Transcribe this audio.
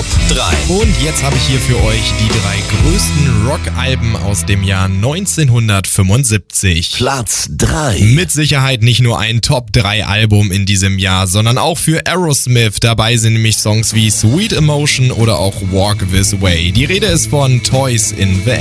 Top 3. Und jetzt habe ich hier für euch die 3 größten Rockalben aus dem Jahr 1975. Platz 3. Mit Sicherheit nicht nur ein Top 3 Album in diesem Jahr, sondern auch für Aerosmith. Dabei sind nämlich Songs wie Sweet Emotion oder auch Walk This Way. Die Rede ist von Toys in the